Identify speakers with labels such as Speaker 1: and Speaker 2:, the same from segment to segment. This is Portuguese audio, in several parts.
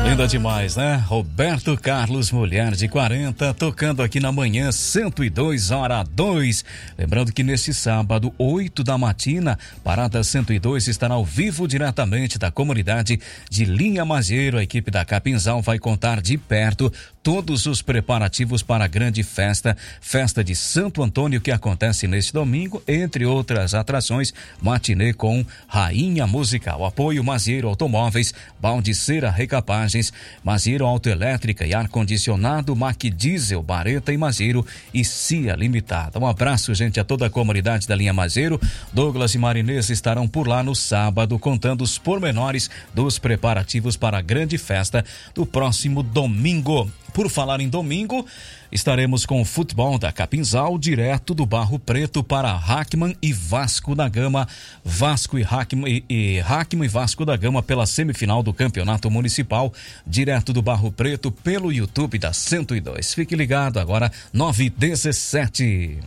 Speaker 1: Linda demais, né? Roberto Carlos, Mulher de 40, tocando aqui na manhã 102h02. Lembrando que neste sábado, 8 da matina, Parada 102 estará ao vivo diretamente da comunidade de Linha Mazieiro. A equipe da Capinzal vai contar de perto todos os preparativos para a grande festa de Santo Antônio, que acontece neste domingo, entre outras atrações, matinê com Rainha Musical. Apoio Mazieiro Automóveis, Baldiceira Recapagens, Mazieiro Autoelétrica e Ar-Condicionado, Mac Diesel, Bareta e Mazieiro e CIA Limitada. Um abraço, gente, a toda a comunidade da Linha Mazieiro. Douglas e Marinês estarão por lá no sábado, contando os pormenores dos preparativos para a grande festa do próximo domingo. Por falar em domingo, estaremos com o futebol da Capinzal, direto do Barro Preto para Hackman e Vasco da Gama. Vasco e Hackman e Vasco da Gama pela semifinal do Campeonato Municipal, direto do Barro Preto pelo YouTube da 102. Fique ligado, agora 9h17.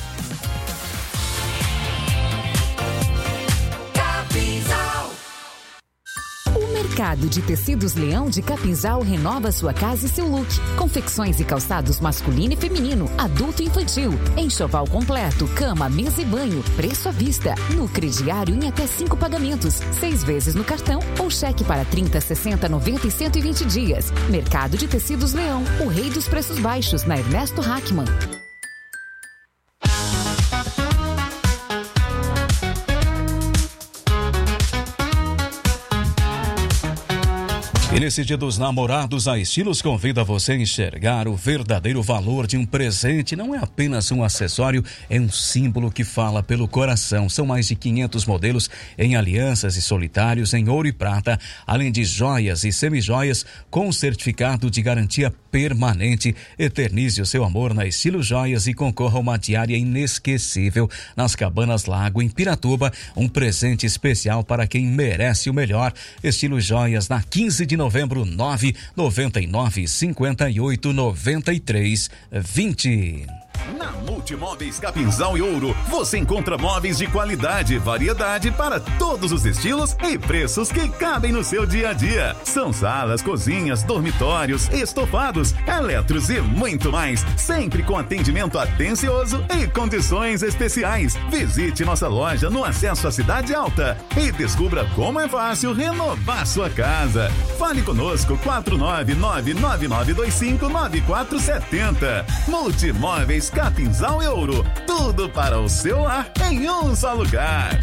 Speaker 2: O Mercado de Tecidos Leão de Capinzal renova sua casa e seu look. Confecções e calçados masculino e feminino, adulto e infantil. Enxoval completo, cama, mesa e banho. Preço à vista. No crediário em até 5 pagamentos. 6 vezes no cartão ou cheque para 30, 60, 90 e 120 dias. Mercado de Tecidos Leão, o rei dos preços baixos, na Ernesto Hackman.
Speaker 1: E nesse Dia dos Namorados, a Estilos convida você a enxergar o verdadeiro valor de um presente. Não é apenas um acessório, é um símbolo que fala pelo coração. São mais de 500 modelos em alianças e solitários em ouro e prata, além de joias e semijoias com certificado de garantia permanente. Eternize o seu amor na Estilo Joias e concorra a uma diária inesquecível nas Cabanas Lago, em Piratuba. Um presente especial para quem merece o melhor. Estilo Joias, na 15 de novembro, 999 58 93 20.
Speaker 3: Na Multimóveis Capinzal e Ouro, você encontra móveis de qualidade e variedade para todos os estilos e preços que cabem no seu dia a dia. São salas, cozinhas, dormitórios, estofados, eletros e muito mais, sempre com atendimento atencioso e condições especiais. Visite nossa loja no acesso à Cidade Alta e descubra como é fácil renovar sua casa. Fale conosco, 49999259470. Multimóveis Capinzal e Ouro, tudo para o seu lar em um só lugar.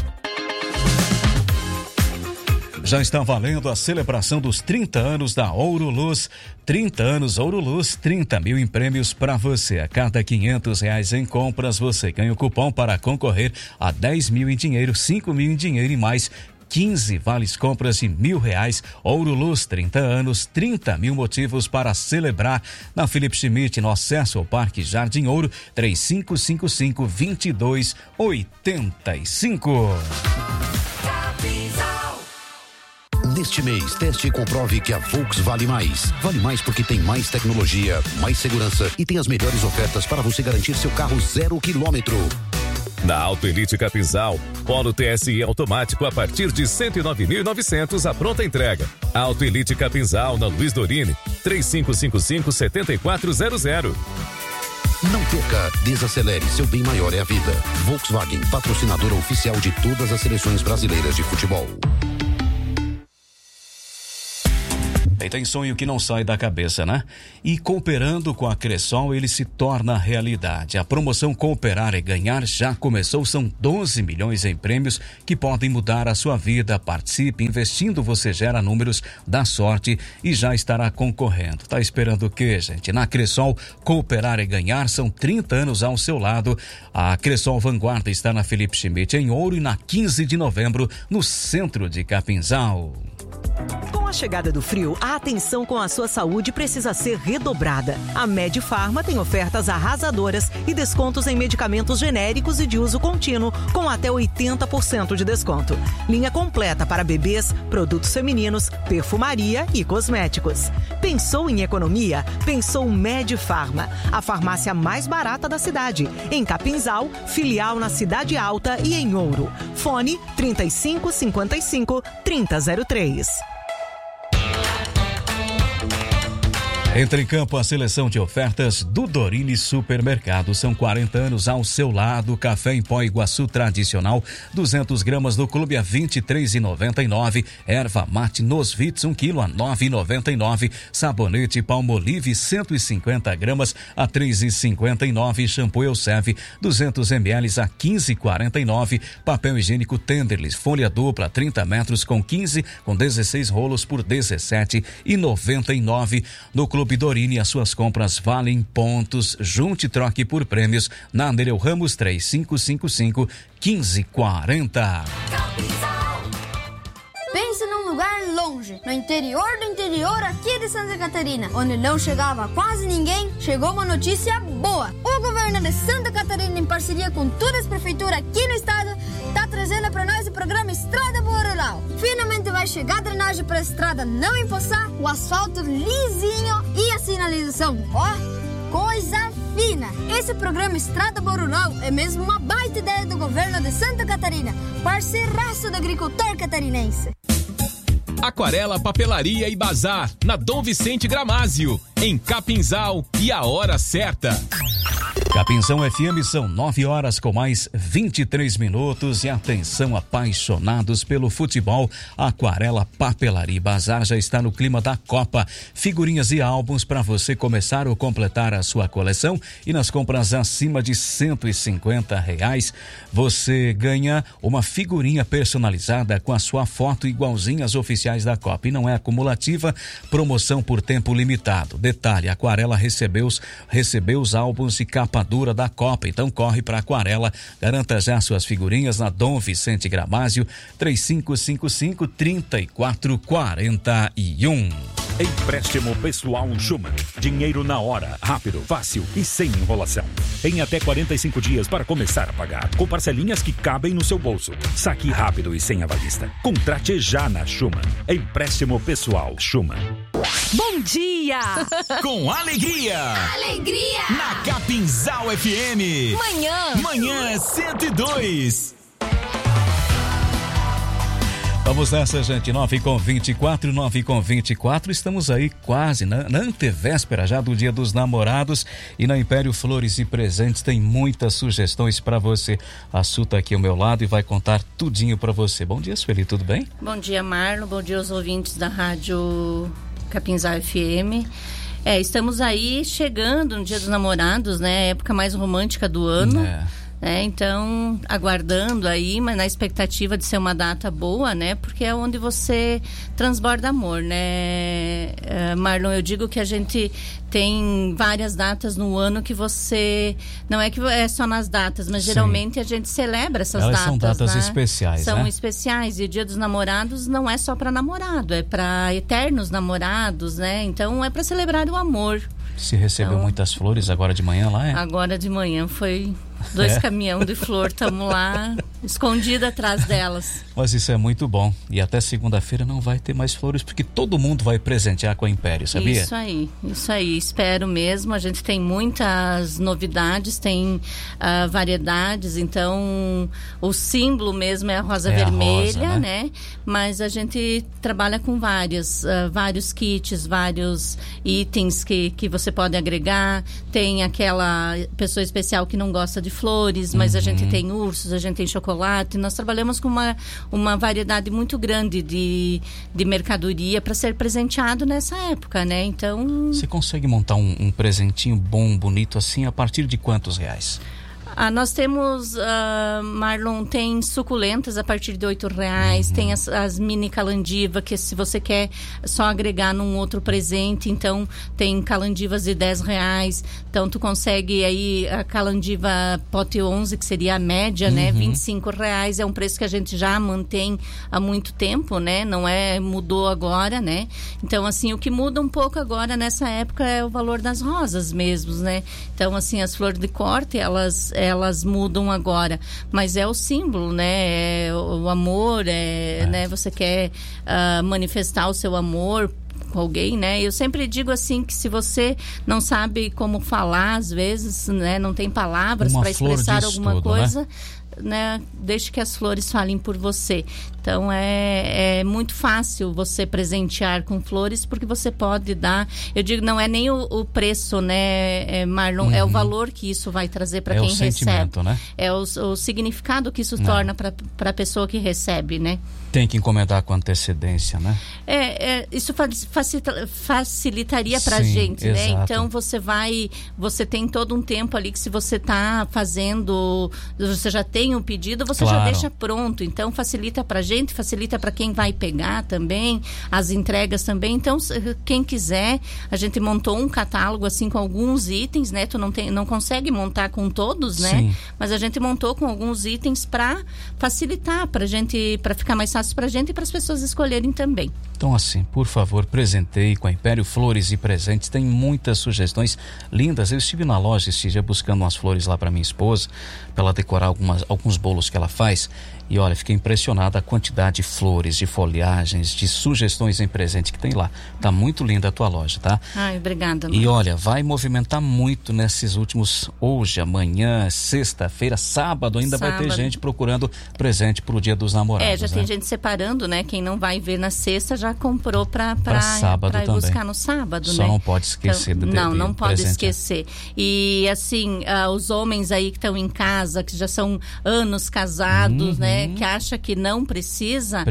Speaker 1: Já está valendo a celebração dos 30 anos da Ouro Luz. 30 anos Ouro Luz, 30 mil em prêmios para você. A cada R$500 em compras, você ganha o cupom para concorrer a 10 mil em dinheiro, 5 mil em dinheiro e mais 15 vales compras de R$1.000. Ouro Luz, 30 anos, 30 mil motivos para celebrar. Na Felipe Schmidt, no acesso ao Parque Jardim Ouro, 3555-2285.
Speaker 4: Neste mês, teste e comprove que a Volks vale mais. Vale mais porque tem mais tecnologia, mais segurança e tem as melhores ofertas para você garantir seu carro 0 quilômetro.
Speaker 5: Na Auto Elite Capinzal, Polo TSI automático a partir de 109.900 a pronta entrega. Auto Elite Capinzal, na Luiz Dorini, 3555-7400.
Speaker 4: Não perca, desacelere, seu bem maior é a vida. Volkswagen, patrocinadora oficial de todas as seleções brasileiras de futebol.
Speaker 1: E tem sonho que não sai da cabeça, né? E cooperando com a Cressol, ele se torna realidade. A promoção Cooperar e Ganhar já começou. São 12 milhões em prêmios que podem mudar a sua vida. Participe, investindo você gera números da sorte e já estará concorrendo. Tá esperando o quê, gente? Na Cressol, Cooperar e Ganhar são 30 anos ao seu lado. A Cressol Vanguarda está na Felipe Schmidt em Ouro e na 15 de novembro no centro de Capinzal.
Speaker 6: Com a chegada do frio, a atenção com a sua saúde precisa ser redobrada. A Medifarma tem ofertas arrasadoras e descontos em medicamentos genéricos e de uso contínuo, com até 80% de desconto. Linha completa para bebês, produtos femininos, perfumaria e cosméticos. Pensou em economia? Pensou Medifarma, a farmácia mais barata da cidade. Em Capinzal, filial na Cidade Alta e em Ouro. Fone 3555-3003.
Speaker 1: Entra em campo a seleção de ofertas do Dorini Supermercado. São 40 anos ao seu lado. Café em pó Iguaçu tradicional, 200 gramas do clube a R$ 23,99. Erva mate Nosvitz, 1 quilo a R$ 9,99. Sabonete Palmolive, 150 gramas a R$ 3,59. Shampoo Elseve, 200 ml a R$ 15,49. Papel higiênico Tenderlis, folha dupla, 30 metros com 15, com 16 rolos por R$ 17,99. No Clube Dorini, as suas compras valem pontos. Junte e troque por prêmios na Nereu Ramos 3555-1540.
Speaker 7: Pense num lugar longe, no interior do interior aqui de Santa Catarina, onde não chegava quase ninguém. Chegou uma notícia boa. O governo de Santa Catarina, em parceria com todas as prefeituras aqui no estado, está trazendo para nós o programa Estrada Boa Rural. Finalmente vai chegar a drenagem para a estrada não empoçar, o asfalto lisinho e a sinalização, ó, coisa fina. Esse programa Estrada Boa Rural é mesmo uma baita ideia do governo de Santa Catarina, parceiraço do agricultor catarinense.
Speaker 8: Aquarela Papelaria e Bazar, na Dom Vicente Gramázio, em Capinzal, e a hora certa.
Speaker 1: Capinzão FM, são 9 horas com mais 23 minutos. E atenção, apaixonados pelo futebol, Aquarela Papelaria e Bazar já está no clima da Copa. Figurinhas e álbuns para você começar ou completar a sua coleção, e nas compras acima de R$150 você ganha uma figurinha personalizada com a sua foto igualzinha às oficiais da Copa, e não é acumulativa, promoção por tempo limitado. Detalhe, a Aquarela recebeu os álbuns e capa dura da Copa, então corre para Aquarela, garanta já suas figurinhas na Dom Vicente Gramázio, 3555-3441.
Speaker 9: Empréstimo pessoal Schumann. Dinheiro na hora, rápido, fácil e sem enrolação. Em até 45 dias para começar a pagar, com parcelinhas que cabem no seu bolso. Saque rápido e sem avalista. Contrate já na Schumann. Empréstimo pessoal Schumann.
Speaker 6: Bom dia!
Speaker 8: Com alegria!
Speaker 7: Alegria!
Speaker 8: Na Capinzal FM. Manhã 102.
Speaker 1: Vamos nessa, gente, 9h24, estamos aí quase na antevéspera já do Dia dos Namorados, e na Império Flores e Presentes tem muitas sugestões para você. A Su tá aqui ao meu lado e vai contar tudinho para você. Bom dia, Sueli, tudo bem?
Speaker 10: Bom dia, Marlon, bom dia aos ouvintes da Rádio Capinzal FM. Estamos aí chegando no Dia dos Namorados, né? Época mais romântica do ano. Então, aguardando aí, mas na expectativa de ser uma data boa, né? Porque é onde você transborda amor, né? Marlon, eu digo que a gente tem várias datas no ano que você... Não é que é só nas datas, mas geralmente a gente celebra essas datas.
Speaker 1: São datas, né? Especiais,
Speaker 10: São
Speaker 1: né?
Speaker 10: especiais, e o Dia dos Namorados não é só para namorado, é para eternos namorados, né? Então, é para celebrar o amor.
Speaker 1: Se recebeu muitas flores agora de manhã lá,
Speaker 10: Agora de manhã foi 2 caminhões de flor, estamos lá escondida atrás delas.
Speaker 1: Mas isso é muito bom, e até segunda-feira não vai ter mais flores, porque todo mundo vai presentear com a Império, sabia?
Speaker 10: Isso aí, espero mesmo. A gente tem muitas novidades, tem variedades, então o símbolo mesmo é a rosa vermelha, rosa, né? Mas a gente trabalha com vários kits, vários itens que você pode agregar. Tem aquela pessoa especial que não gosta de flores, mas a gente tem ursos, a gente tem chocolate. Nós trabalhamos com uma variedade muito grande de mercadoria para ser presenteado nessa época, né? Então...
Speaker 1: Você consegue montar um presentinho bom, bonito assim, a partir de quantos reais?
Speaker 10: Nós temos, Marlon, tem suculentas a partir de R$8, tem as mini calandiva, que se você quer só agregar num outro presente, então tem calandivas de R$10, então tu consegue aí a calandiva pote 11, que seria a média, né, R$25, é um preço que a gente já mantém há muito tempo, né, mudou agora, né, então assim, o que muda um pouco agora nessa época é o valor das rosas mesmo, né, então assim, as flores de corte, elas mudam agora, mas é o símbolo, né? É o amor, né? Você quer manifestar o seu amor com alguém, né? Eu sempre digo assim que se você não sabe como falar, às vezes, né? Não tem palavras para expressar alguma coisa, né? Deixe que as flores falem por você. Então é muito fácil você presentear com flores, porque você pode dar, eu digo, não é nem o preço, né, Marlon, é o valor que isso vai trazer para quem recebe, né? É o significado que isso torna para a pessoa que recebe, né?
Speaker 1: Tem que encomendar com antecedência, né?
Speaker 10: Isso facilitaria para a gente, né? Então você tem todo um tempo ali que, se você está fazendo, você já tem um pedido, você já deixa pronto. Então facilita para a gente, facilita para quem vai pegar também, as entregas também. Então, quem quiser, a gente montou um catálogo assim com alguns itens, né? Tu não consegue montar com todos, né? Sim. Mas a gente montou com alguns itens para facilitar pra gente, para ficar mais fácil pra gente e para as pessoas escolherem também.
Speaker 1: Então, assim, por favor, presenteie com a Império Flores e Presentes. Tem muitas sugestões lindas. Eu estive na loja esse dia buscando umas flores lá para minha esposa, para ela decorar alguns bolos que ela faz. E olha, fiquei impressionado a quantidade de flores, de folhagens, de sugestões em presente que tem lá. Tá muito linda a tua loja, tá?
Speaker 10: Ai, obrigada.
Speaker 1: E olha, vai movimentar muito nesses últimos, hoje, amanhã, sexta-feira, sábado, ainda vai ter gente procurando presente pro Dia dos Namorados.
Speaker 10: Já tem gente separando, né? Quem não vai ver na sexta já comprou para ir buscar no sábado,
Speaker 1: Só
Speaker 10: né?
Speaker 1: não pode esquecer
Speaker 10: então, não pode esquecer. E assim, os homens aí que estão em casa, que já são anos casados, né? Que acha que não precisa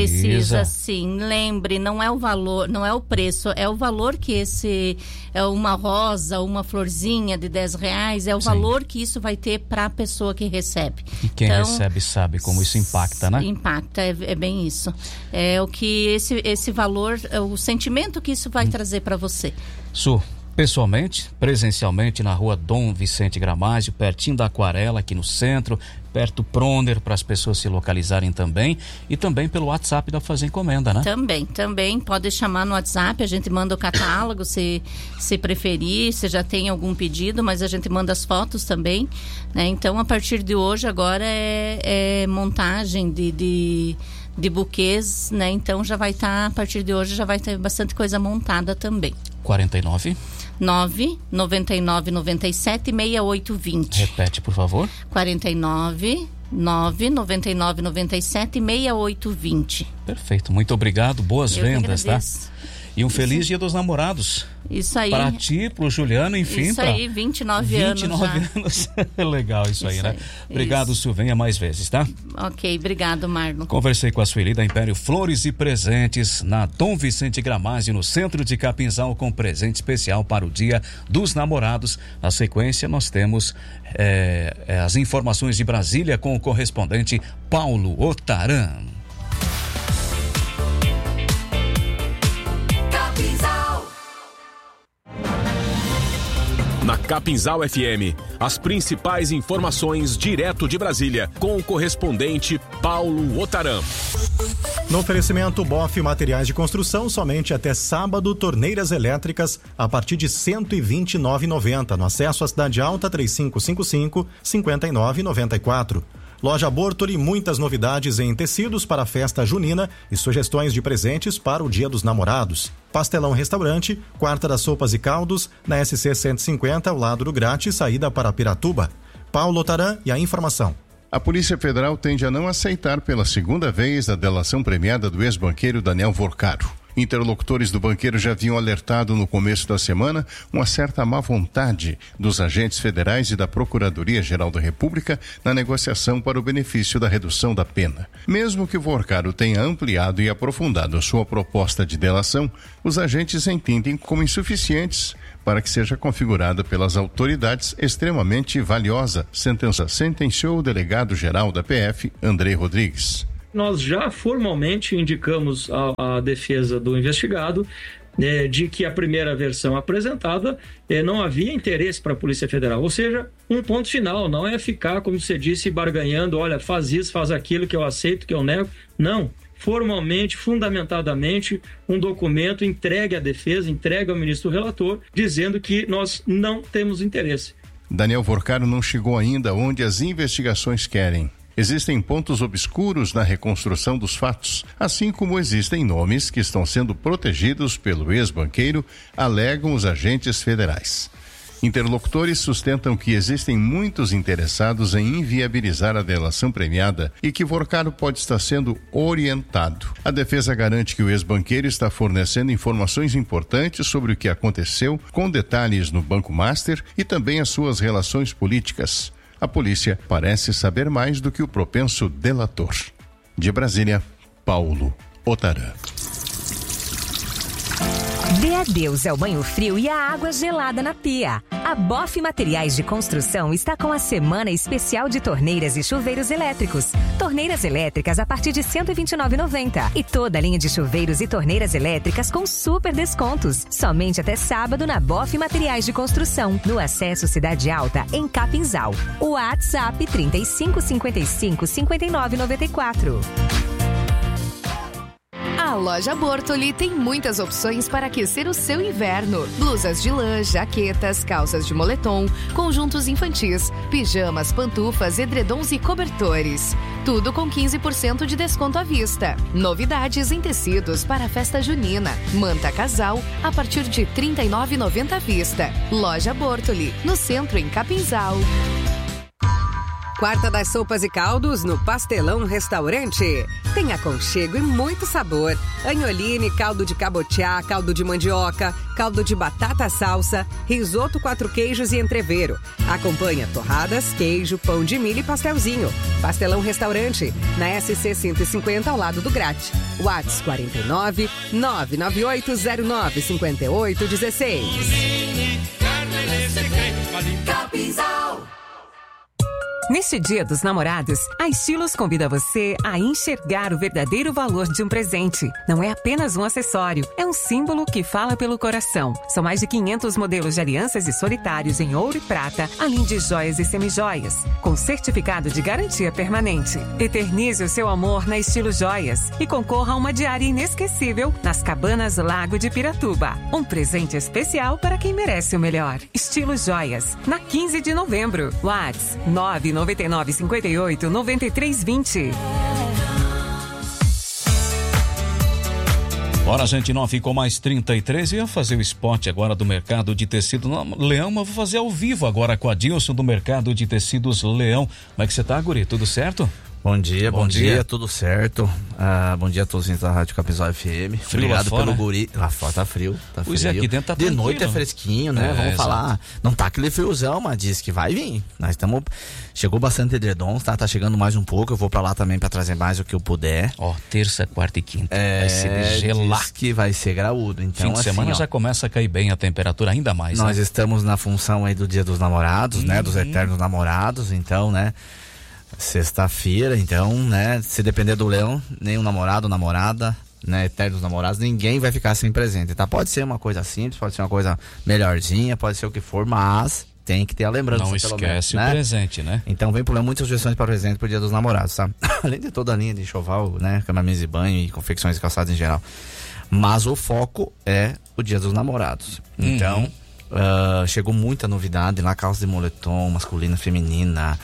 Speaker 10: sim. Lembre, não é o valor, não é o preço, é o valor que é uma rosa, uma florzinha de R$10, é o valor que isso vai ter para a pessoa que recebe.
Speaker 1: E quem recebe sabe como isso impacta, né?
Speaker 10: Impacta, é bem isso. É o que esse valor, o sentimento que isso vai trazer para você.
Speaker 1: Pessoalmente, presencialmente, na rua Dom Vicente Gramazio, pertinho da Aquarela, aqui no centro, perto Proner, para as pessoas se localizarem também, e também pelo WhatsApp da Fazer Encomenda, né?
Speaker 10: Também, pode chamar no WhatsApp, a gente manda o catálogo, se preferir, se já tem algum pedido, mas a gente manda as fotos também, né? Então, a partir de hoje, agora é montagem de buquês, né? Então, já vai estar, a partir de hoje, já vai ter bastante coisa montada também.
Speaker 1: 49
Speaker 10: 999 97 6820.
Speaker 1: Repete, por favor.
Speaker 10: 49 999 97 6820.
Speaker 1: Perfeito, muito obrigado, boas vendas, tá? E um feliz Dia dos Namorados.
Speaker 10: Isso aí.
Speaker 1: Para ti, pro Juliano, enfim.
Speaker 10: Isso aí, 29 anos.
Speaker 1: Legal isso aí, né? Obrigado, Silvenha, mais vezes, tá?
Speaker 10: Ok, obrigado, Marlon.
Speaker 1: Conversei com a Sueli da Império Flores e Presentes, na Dom Vicente Gramazio, no centro de Capinzal, com presente especial para o Dia dos Namorados. Na sequência, nós temos as informações de Brasília com o correspondente Paulo Otaran.
Speaker 8: Na Capinzal FM, as principais informações direto de Brasília, com o correspondente Paulo Otaran.
Speaker 11: No oferecimento BOF Materiais de Construção, somente até sábado, torneiras elétricas a partir de R$ 129,90. No acesso à Cidade Alta, 3555-5994. Loja Bortoli, muitas novidades em tecidos para a festa junina e sugestões de presentes para o Dia dos Namorados. Pastelão Restaurante, Quarta das Sopas e Caldos, na SC 150, ao lado do Grátis, saída para Piratuba. Paulo Otaran e a informação.
Speaker 12: A Polícia Federal tende a não aceitar pela segunda vez a delação premiada do ex-banqueiro Daniel Vorcaro. Interlocutores do banqueiro já haviam alertado no começo da semana uma certa má vontade dos agentes federais e da Procuradoria-Geral da República na negociação para o benefício da redução da pena. Mesmo que Vorcaro tenha ampliado e aprofundado a sua proposta de delação, os agentes entendem como insuficientes para que seja configurada pelas autoridades extremamente valiosa, sentenciou o delegado-geral da PF, Andrei Rodrigues.
Speaker 13: Nós já formalmente indicamos à defesa do investigado de que a primeira versão apresentada não havia interesse para a Polícia Federal. Ou seja, um ponto final, não é ficar, como você disse, barganhando, olha, faz isso, faz aquilo, que eu aceito, que eu nego. Não. Formalmente, fundamentadamente, um documento entregue à defesa, entregue ao ministro relator, dizendo que nós não temos interesse.
Speaker 12: Daniel Vorcaro não chegou ainda onde as investigações querem. Existem pontos obscuros na reconstrução dos fatos, assim como existem nomes que estão sendo protegidos pelo ex-banqueiro, alegam os agentes federais. Interlocutores sustentam que existem muitos interessados em inviabilizar a delação premiada e que Vorcaro pode estar sendo orientado. A defesa garante que o ex-banqueiro está fornecendo informações importantes sobre o que aconteceu, com detalhes no Banco Master e também as suas relações políticas. A polícia parece saber mais do que o propenso delator. De Brasília, Paulo Otarã.
Speaker 14: Dê adeus ao banho frio e à água gelada na pia. A Boff Materiais de Construção está com a semana especial de torneiras e chuveiros elétricos. Torneiras elétricas a partir de R$ 129,90. E toda a linha de chuveiros e torneiras elétricas com super descontos. Somente até sábado na Boff Materiais de Construção, no Acesso Cidade Alta, em Capinzal. O WhatsApp 3555-5994.
Speaker 15: A loja Bortoli tem muitas opções para aquecer o seu inverno. Blusas de lã, jaquetas, calças de moletom, conjuntos infantis, pijamas, pantufas, edredons e cobertores. Tudo com 15% de desconto à vista. Novidades em tecidos para a festa junina. Manta casal a partir de R$ 39,90 à vista. Loja Bortoli, no centro em Capinzal.
Speaker 16: Quarta das Sopas e Caldos no Pastelão Restaurante. Tem aconchego e muito sabor. Agnoline, caldo de cabotiá, caldo de mandioca, caldo de batata salsa, risoto 4 queijos e entrevero. Acompanha torradas, queijo, pão de milho e pastelzinho. Pastelão Restaurante, na SC 150 ao lado do Grate. WhatsApp 49 99809 5816.
Speaker 14: Capinzal. Neste Dia dos Namorados, a Estilos convida você a enxergar o verdadeiro valor de um presente. Não é apenas um acessório, é um símbolo que fala pelo coração. São mais de 500 modelos de alianças e solitários em ouro e prata, além de joias e semijoias, com certificado de garantia permanente. Eternize o seu amor na Estilo Joias e concorra a uma diária inesquecível nas Cabanas Lago de Piratuba. Um presente especial para quem merece o melhor. Estilo Joias, na 15 de novembro. WhatsApp 999589320.
Speaker 1: Bora, gente, 9 com mais 33. Eu ia fazer o esporte agora do mercado de tecido Leão, mas vou fazer ao vivo agora com a Dilson do mercado de tecidos Leão. Como é que você tá, guri? Tudo certo?
Speaker 17: Bom dia, tudo certo. Bom dia a todos da Rádio Capinzal FM.
Speaker 1: Frio
Speaker 17: obrigado
Speaker 1: lá fora,
Speaker 17: pelo
Speaker 1: né?
Speaker 17: guri. Lá fora tá frio.
Speaker 1: Pois é, aqui dentro tá
Speaker 17: de
Speaker 1: tranquilo.
Speaker 17: noite é fresquinho, né? Vamos falar. Não tá aquele friozão, mas diz que vai vir. Nós estamos. Chegou bastante edredons, tá chegando mais um pouco. Eu vou pra lá também pra trazer mais o que eu puder.
Speaker 1: Terça, quarta e quinta. Vai ser de gelar.
Speaker 17: Diz que vai ser graúdo. Então,
Speaker 1: fim de semana já começa a cair bem a temperatura ainda mais.
Speaker 17: Nós
Speaker 1: né?
Speaker 17: estamos na função aí do Dia dos Namorados, né? Dos eternos namorados. Então, né? Sexta-feira, então, né? Se depender do Leão, nenhum namorado, namorada, né? Eternos namorados, ninguém vai ficar sem presente, tá? Pode ser uma coisa simples, pode ser uma coisa melhorzinha, pode ser o que for, mas tem que ter a lembrança.
Speaker 1: Não esquece
Speaker 17: menos,
Speaker 1: o
Speaker 17: né?
Speaker 1: presente, né?
Speaker 17: Então vem por lá muitas sugestões para presente pro Dia dos Namorados, tá? Além de toda a linha de enxoval, né? Cama, mesa e banho e confecções e calçados em geral. Mas o foco é o Dia dos Namorados. Então, chegou muita novidade lá, calça de moletom, masculina, feminina.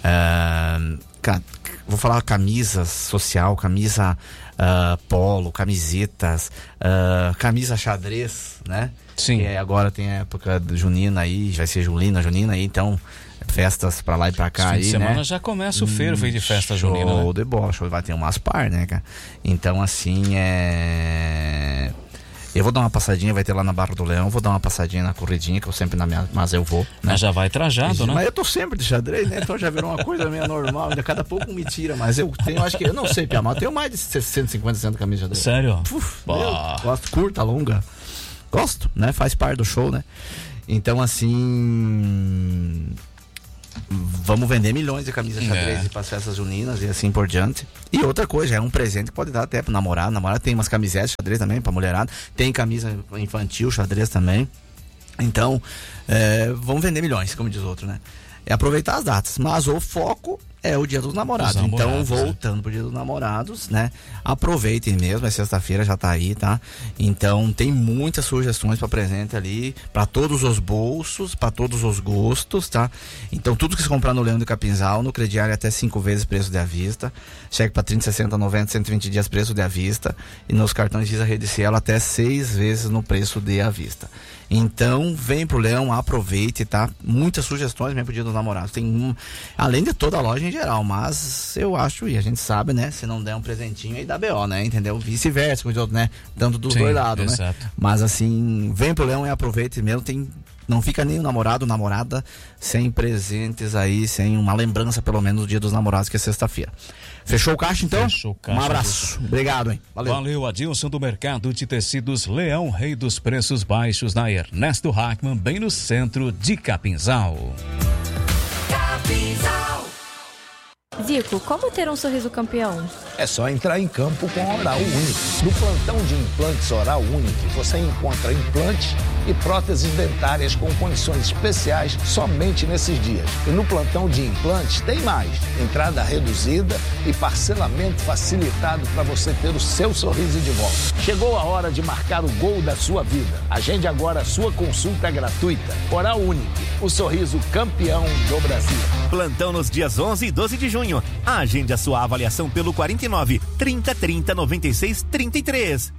Speaker 17: Vou falar camisa social, camisa polo, camisetas, camisa xadrez, né?
Speaker 1: Sim.
Speaker 17: Que agora tem a época junina aí, vai ser junina aí, então festas pra lá e pra cá.
Speaker 1: Fim
Speaker 17: aí,
Speaker 1: de semana
Speaker 17: né?
Speaker 1: já começa o feiro de festa junina.
Speaker 17: Show
Speaker 1: né?
Speaker 17: de bola, vai ter umas par, né, cara? Então assim, eu vou dar uma passadinha, vai ter lá na Barra do Leão, vou dar uma passadinha na corridinha, que eu sempre mas eu vou. Né?
Speaker 1: Mas já vai trajado, né?
Speaker 17: Mas eu tô sempre de xadrez, né? Então já virou uma coisa meio normal, ainda cada pouco me tira, mas eu tenho, acho que, eu não sei, Pia, mas eu tenho mais de 150, 60 camisas de xadrez.
Speaker 1: Sério?
Speaker 17: Gosto, curta, longa. Gosto, né? Faz parte do show, né? Então assim... Vamos vender milhões de camisas xadrez para as festas juninas e assim por diante. E outra coisa, é um presente que pode dar até pro namorado. Namorado tem umas camisetas xadrez também pra mulherada. Tem camisa infantil xadrez também. Então, vamos vender milhões, como diz o outro, né? É aproveitar as datas. Mas o foco é o Dia dos Namorados. Então, voltando pro Dia dos Namorados, né? Aproveitem mesmo, é sexta-feira, já tá aí, tá? Então, tem muitas sugestões para presente ali, para todos os bolsos, para todos os gostos, tá? Então, tudo que você comprar no Leão de Capinzal, no crediário até 5 vezes preço de à vista, cheque para 30, 60, 90, 120 dias preço de à vista, e nos cartões Visa Rede Cielo até 6 vezes no preço de à vista. Então, vem pro Leão, aproveite, tá? Muitas sugestões mesmo pro Dia dos Namorados. Tem além de toda a loja em geral, mas eu acho, e a gente sabe, né? Se não der um presentinho, aí dá BO, né? Entendeu? Vice-versa, né? Tanto dos dois lados, né? Mas assim, vem pro Leão e aproveite mesmo. Não fica nem o namorado, namorada, sem presentes aí, sem uma lembrança, pelo menos, do Dia dos Namorados, que é sexta-feira. Fechou o caixa, então?
Speaker 1: Fechou o caixa.
Speaker 17: Um abraço. Obrigado, hein?
Speaker 1: Valeu, Adilson do Mercado de Tecidos Leão, rei dos preços baixos, na Ernesto Hackman, bem no centro de Capinzal.
Speaker 18: Zico, como ter um sorriso campeão?
Speaker 19: É só entrar em campo com a Oral Unique. No plantão de implantes Oral Unique, você encontra implantes e próteses dentárias com condições especiais somente nesses dias. E no plantão de implantes tem mais. Entrada reduzida e parcelamento facilitado para você ter o seu sorriso de volta. Chegou a hora de marcar o gol da sua vida. Agende agora a sua consulta gratuita. Oral Unique, o sorriso campeão do Brasil.
Speaker 20: Plantão nos dias 11 e 12 de junho. Agende a sua avaliação pelo 49 30 30 96 33.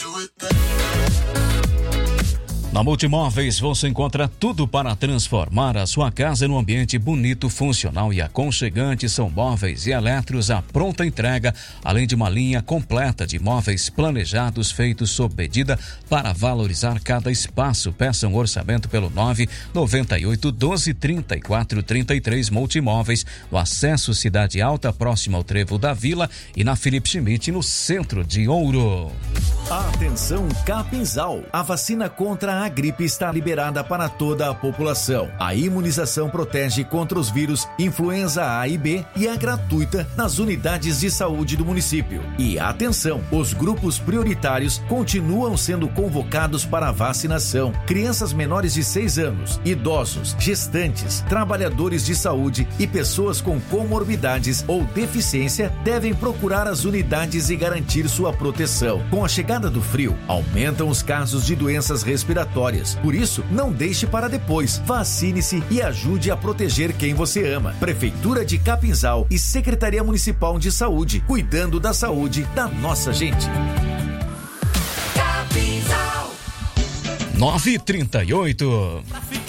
Speaker 1: Na Multimóveis você encontra tudo para transformar a sua casa num ambiente bonito, funcional e aconchegante. São móveis e eletros à pronta entrega, além de uma linha completa de móveis planejados feitos sob medida para valorizar cada espaço. Peça um orçamento pelo 998 12 34 33. Multimóveis, no Acesso Cidade Alta, próximo ao Trevo da Vila, e na Felipe Schmidt, no centro de Ouro.
Speaker 21: Atenção Capinzal, a vacina contra a gripe está liberada para toda a população. A imunização protege contra os vírus influenza A e B e é gratuita nas unidades de saúde do município. E atenção, os grupos prioritários continuam sendo convocados para a vacinação. Crianças menores de 6 anos, idosos, gestantes, trabalhadores de saúde e pessoas com comorbidades ou deficiência devem procurar as unidades e garantir sua proteção. Com a chegada do frio, aumentam os casos de doenças respiratórias. Por isso, não deixe para depois. Vacine-se e ajude a proteger quem você ama. Prefeitura de Capinzal e Secretaria Municipal de Saúde, cuidando da saúde da nossa gente.
Speaker 1: Capinzal 9h38.